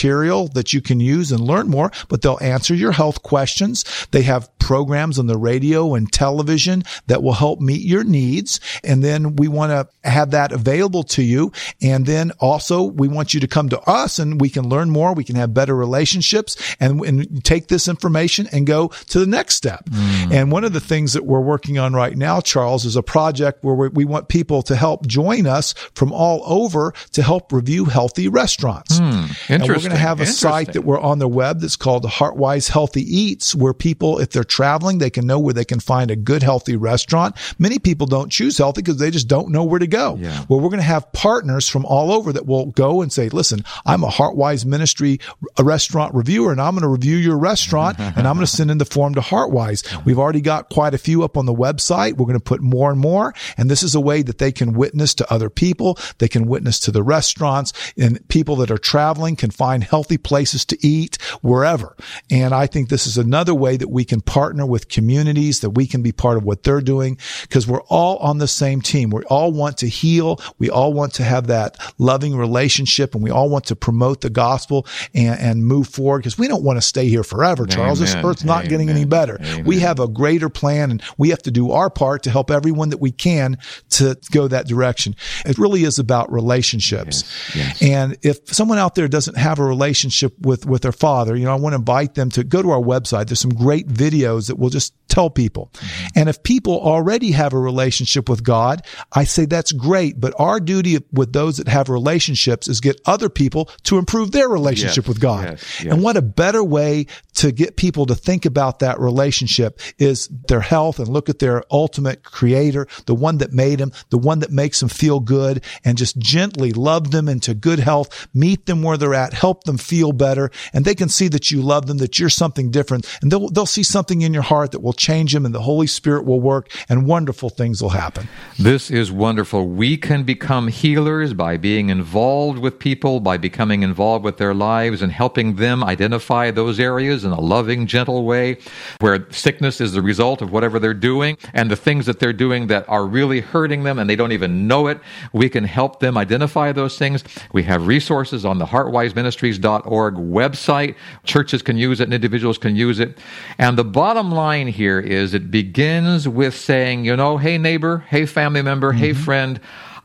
material that you can use and learn more, but they'll answer your health questions. They have programs on the radio and television that will help meet your needs. And then we want to have that available to you. And then also we want you to come to us and we can learn more. We can have better relationships and take this information and go to the next step. And one of the things that we're working on right now, Charles, is a project where we want people to help join us from all over to help review healthy restaurants. And we're going to have a site that we're on the web that's called Heartwise Healthy Eats, where people, if they're traveling, they can know where they can find a good, healthy restaurant. Many people don't choose healthy because they just don't know where to go. Yeah. Well, we're going to have partners from all over that will go and say, listen, I'm a Heartwise Ministry restaurant reviewer, and I'm going to review your restaurant, and I'm going to send in the form to Heartwise. We've already got quite a few up on the website. We're going to put more and more, and this is a way that they can witness to other people. They can witness to the restaurants, and people that are traveling can find healthy places to eat wherever. And I think this is another way that we can partner with communities, that we can be part of what they're doing, because we're all on the same team. We all want to heal. We all want to have that loving relationship, and we all want to promote the gospel and move forward, because we don't want to stay here forever, Charles. Amen. This earth's not getting any better. Amen. We have a greater plan, and we have to do our part to help everyone that we can to go that direction. It really is about relationships. Yes. And if someone out there doesn't have a relationship with their Father, I want to invite them to go to our website. There's some great videos that will just tell people. And if people already have a relationship with God, I say that's great. But our duty with those that have relationships is get other people to improve their relationship with God. Yes. And what a better way to get people to think about that relationship is their health, and look at their ultimate creator, the one that made them, the one that makes them feel good, and just gently love them into good health, meet them where they're at, help them feel better. And they can see that you love them, that you're something different, and they'll see something in your heart that will change them, and the Holy Spirit will work, and wonderful things will happen. This is wonderful. We can become healers by being involved with people, by becoming involved with their lives and helping them identify those areas in a loving, gentle way where sickness is the result of whatever they're doing, and the things that they're doing that are really hurting them and they don't even know it. We can help them identify those things. We have resources on the heartwiseministries.org website. Churches can use it and individuals can use it. And the bottom line here is it begins with saying, hey neighbor, hey family member, hey friend,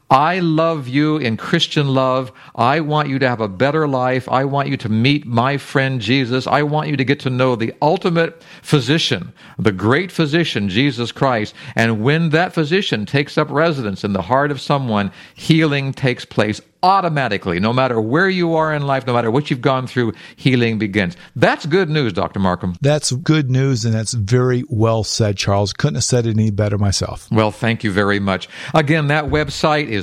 I love you in Christian love. I want you to have a better life. I want you to meet my friend Jesus. I want you to get to know the ultimate physician, the great physician, Jesus Christ. And when that physician takes up residence in the heart of someone, healing takes place automatically. No matter where you are in life, no matter what you've gone through, healing begins. That's good news, Dr. Markham. That's good news, and that's very well said, Charles. Couldn't have said it any better myself. Well, thank you very much. Again, that website is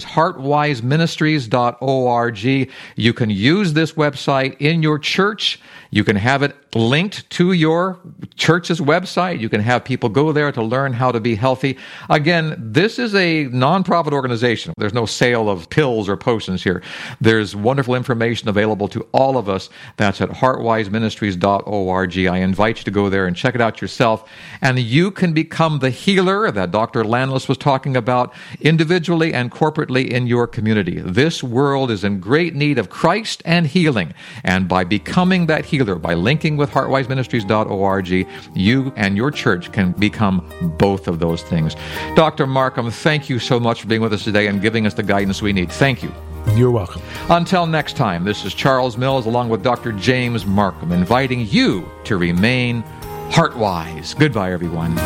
heartwiseministries.org. You can use this website in your church. You can have it linked to your church's website. You can have people go there to learn how to be healthy. Again, this is a nonprofit organization. There's no sale of pills or potions here. There's wonderful information available to all of us. That's at heartwiseministries.org. I invite you to go there and check it out yourself. And you can become the healer that Dr. Landless was talking about individually and corporately in your community. This world is in great need of Christ and healing. And by becoming that healer, by linking with heartwiseministries.org, you and your church can become both of those things. Dr. Markham, thank you so much for being with us today and giving us the guidance we need. Thank you. You're welcome. Until next time, this is Charles Mills along with Dr. James Markham, inviting you to remain heart-wise. Goodbye, everyone.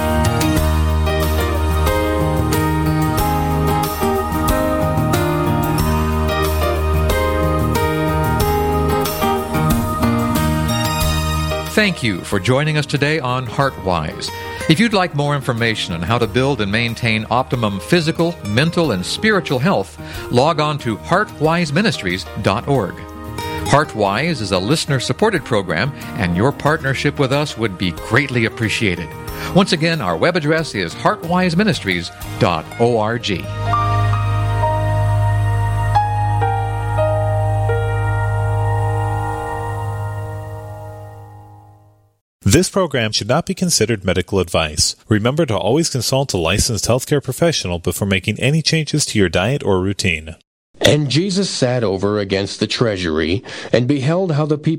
Thank you for joining us today on HeartWise. If you'd like more information on how to build and maintain optimum physical, mental, and spiritual health, log on to heartwiseministries.org. HeartWise is a listener-supported program, and your partnership with us would be greatly appreciated. Once again, our web address is heartwiseministries.org. This program should not be considered medical advice. Remember to always consult a licensed healthcare professional before making any changes to your diet or routine. And Jesus sat over against the treasury, and beheld how the people